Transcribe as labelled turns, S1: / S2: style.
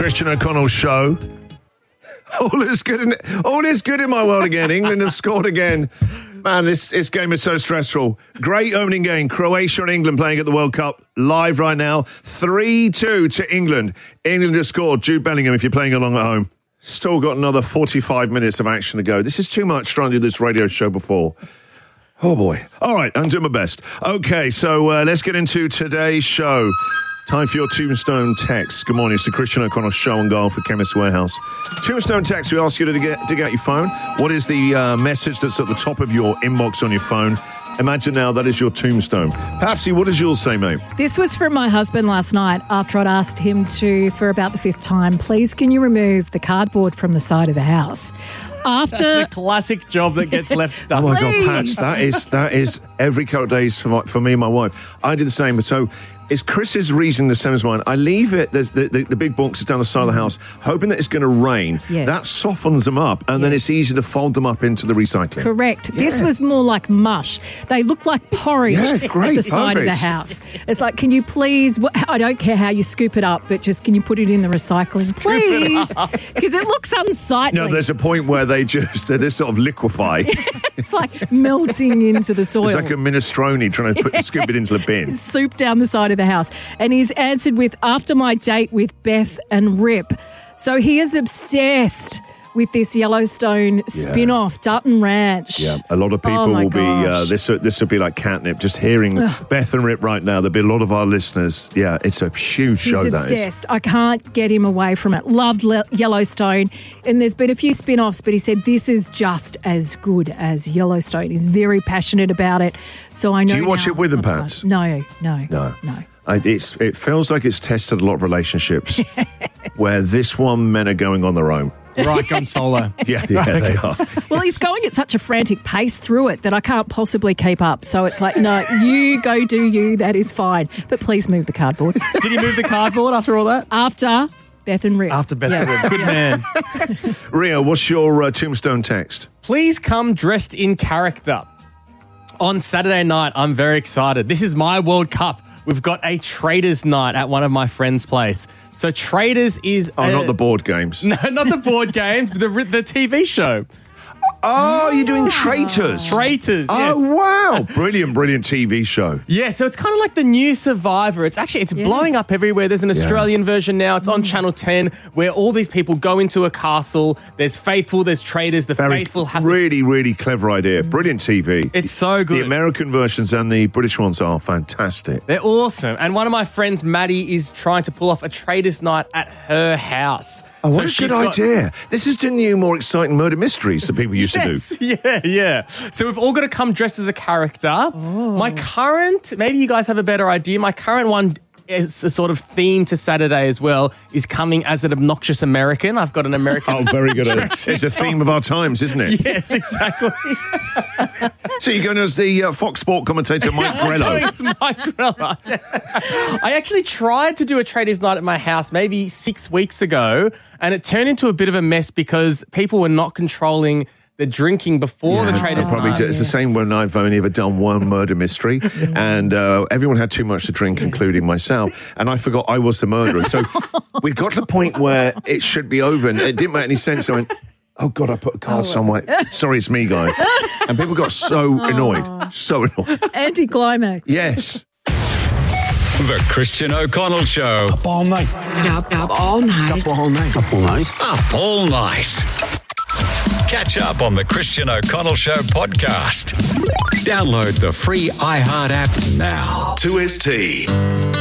S1: Christian O'Connell Show. All is good in my world again. England have scored again. Man, this game is so stressful. Great opening game. Croatia and England playing at the World Cup live right now. 3-2 to England. England has scored. Jude Bellingham, if you're playing along at home. Still got another 45 minutes of action to go. This is too much trying to do this radio show before. Oh, boy. All right, I'm doing my best. Okay, so let's get into today's show. Time for your Tombstone text. Good morning. It's the Christian O'Connell Show on Goal for Chemist Warehouse. Tombstone text, we ask you to dig out your phone. What is the message that's at the top of your inbox on your phone? Imagine now that is your tombstone. Patsy, what does yours say, mate?
S2: This was from my husband last night after I'd asked him to, for about the 5th time, please can you remove the cardboard from the side of the house?
S3: That's a classic job that gets left done.
S1: Oh my God, Pats, that is every couple of days for me and my wife. I do the same, but so is Chris's reason the same as mine. I leave it, the big boxes down the side of the house, hoping that it's going to rain.
S2: Yes.
S1: That softens them up, and then it's easy to fold them up into the recycling.
S2: Correct.
S1: Yeah.
S2: This was more like mush. They look like porridge at the side of the house. It's like, can you please, I don't care how you scoop it up, but just can you put it in the recycling, please? Because it looks unsightly.
S1: No, there's a point where they just sort of liquefy.
S2: It's like melting into the soil.
S1: It's like a minestrone trying to scoop it into the bin.
S2: Soup down the side of the house. And he's answered with, after my date with Beth and Rip. So he is obsessed with this Yellowstone spin-off, Dutton Ranch.
S1: Yeah, a lot of people will be, this will be like catnip. Just hearing Beth and Rip right now, there'll be a lot of our listeners. Yeah, it's a huge show, that is.
S2: He's obsessed. I can't get him away from it. Loved Yellowstone. And there's been a few spin-offs, but he said this is just as good as Yellowstone. He's very passionate about it. So I know.
S1: Do you watch it with him, Pats?
S2: No.
S1: It feels like it's tested a lot of relationships where this one men are going on their own.
S3: Right, gone solo.
S1: Yeah, they are.
S2: Well, he's going at such a frantic pace through it that I can't possibly keep up. So it's like, no, you go do you. That is fine. But please move the cardboard.
S3: Did he move the cardboard after all that?
S2: After Beth and Rick.
S3: After Beth and Rick. Good man.
S1: Rio, what's your tombstone text?
S3: Please come dressed in character. On Saturday night, I'm very excited. This is my World Cup. We've got a Traders night at one of my friends' place. So Traders is...
S1: not the board games.
S3: No, not the board games, but the TV show.
S1: Oh, you're doing Traitors.
S3: Traitors, yes.
S1: Oh, wow. Brilliant TV show.
S3: Yeah, so it's kind of like the new Survivor. It's blowing up everywhere. There's an Australian version now. It's on Channel 10 where all these people go into a castle. There's faithful, there's traitors. The faithful have
S1: really clever idea. Brilliant TV.
S3: It's so good.
S1: The American versions and the British ones are fantastic.
S3: They're awesome. And one of my friends, Maddie, is trying to pull off a Traders night at her house.
S1: Oh, what a good idea. This is the new, more exciting murder mysteries that people used to do.
S3: Yeah. So we've all got to come dressed as a character. Oh. My current, maybe you guys have a better idea, my current one is a sort of theme to Saturday as well, is coming as an obnoxious American. I've got an American.
S1: Oh, very good. It's a theme of our times, isn't it?
S3: Yes, exactly.
S1: So you're going as the Fox Sport commentator, Mike Grello.
S3: It's Mike Grello. I actually tried to do a Traders night at my house maybe 6 weeks ago, and it turned into a bit of a mess because people were not controlling the drinking before the Traders night.
S1: It's the same when I've only ever done one murder mystery, and everyone had too much to drink, including myself, and I forgot I was the murderer. So we got to the point where it should be over, and it didn't make any sense. I went, oh God, I put a card somewhere. Sorry, it's me, guys. And people got so annoyed.
S2: Anticlimax.
S1: Yes.
S4: The Christian O'Connell Show.
S5: Up all night.
S6: Up all night.
S5: Up all night. Up all night.
S4: Up all night. Catch up on the Christian O'Connell Show podcast. Download the free iHeart app now.
S7: 2ST.